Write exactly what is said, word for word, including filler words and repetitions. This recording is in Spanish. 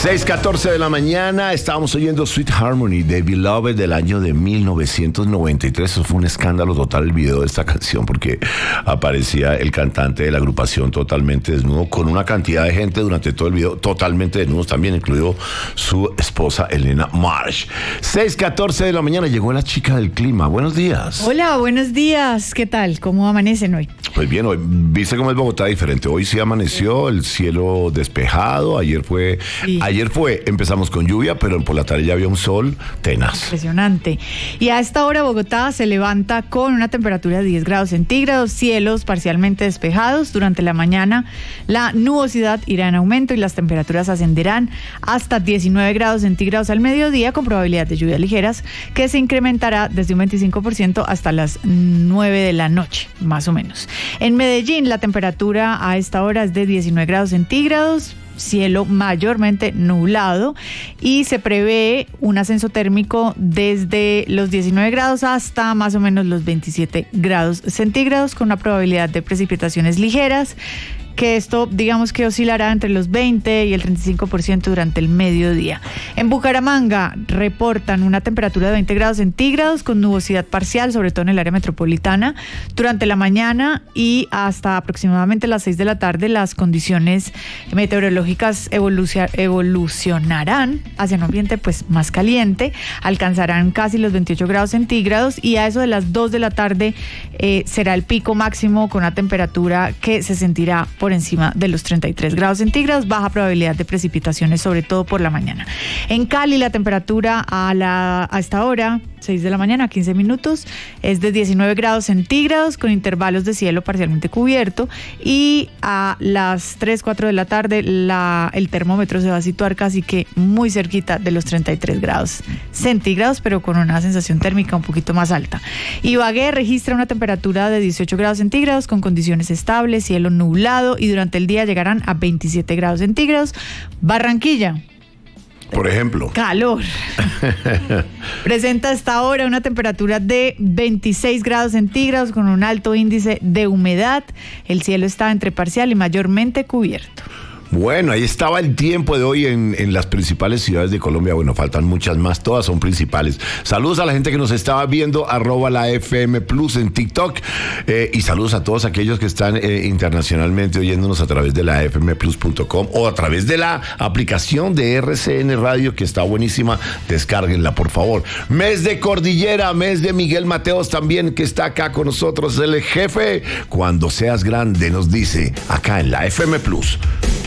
seis catorce de la mañana, estábamos oyendo Sweet Harmony de Beloved del año de mil novecientos noventa y tres. Eso fue un escándalo total, el video de esta canción, porque aparecía el cantante de la agrupación totalmente desnudo, con una cantidad de gente durante todo el video, totalmente desnudos también, incluido su esposa Elena Marsh. seis catorce de la mañana, llegó la chica del clima. Buenos días. Hola, buenos días. ¿Qué tal? ¿Cómo amanecen hoy? Pues bien, hoy, viste cómo es Bogotá diferente. Hoy sí amaneció, el cielo despejado. Ayer fue, sí. ayer fue, empezamos con lluvia, pero por la tarde ya había un sol tenaz. Impresionante. Y a esta hora Bogotá se levanta con una temperatura de diez grados centígrados, cielos parcialmente despejados. Durante la mañana la nubosidad irá en aumento y las temperaturas ascenderán hasta diecinueve grados centígrados al mediodía, con probabilidad de lluvias ligeras que se incrementará desde un veinticinco por ciento hasta las nueve de la noche, más o menos. En Medellín la temperatura a esta hora es de diecinueve grados centígrados, cielo mayormente nublado, y se prevé un ascenso térmico desde los diecinueve grados hasta más o menos los veintisiete grados centígrados, con una probabilidad de precipitaciones ligeras, que esto digamos que oscilará entre los veinte y el treinta y cinco por ciento durante el mediodía. En Bucaramanga reportan una temperatura de veinte grados centígrados con nubosidad parcial, sobre todo en el área metropolitana. Durante la mañana y hasta aproximadamente las seis de la tarde las condiciones meteorológicas evolucion- evolucionarán hacia un ambiente pues más caliente, alcanzarán casi los veintiocho grados centígrados, y a eso de las dos de la tarde eh, será el pico máximo con una temperatura que se sentirá por encima de los treinta y tres grados centígrados, baja probabilidad de precipitaciones, sobre todo por la mañana. En Cali la temperatura a, la, a esta hora, seis de la mañana, quince minutos, es de diecinueve grados centígrados con intervalos de cielo parcialmente cubierto, y a las tres, cuatro de la tarde la, el termómetro se va a situar casi que muy cerquita de los treinta y tres grados centígrados, pero con una sensación térmica un poquito más alta. Ibagué registra una temperatura de dieciocho grados centígrados con condiciones estables, cielo nublado, y durante el día llegarán a veintisiete grados centígrados. Barranquilla, por ejemplo, calor. Presenta hasta ahora una temperatura de veintiséis grados centígrados con un alto índice de humedad. El cielo está entre parcial y mayormente cubierto. Bueno, ahí estaba el tiempo de hoy en, en las principales ciudades de Colombia. Bueno, faltan muchas más, todas son principales. Saludos a la gente que nos estaba viendo, arroba la F M Plus en TikTok, eh, y saludos a todos aquellos que están eh, internacionalmente oyéndonos a través de la f m plus punto com o a través de la aplicación de R C N Radio, que está buenísima. Descárguenla, por favor. Mes de Cordillera, mes de Miguel Mateos también, que está acá con nosotros, el jefe. Cuando seas grande, nos dice, acá en la F M Plus.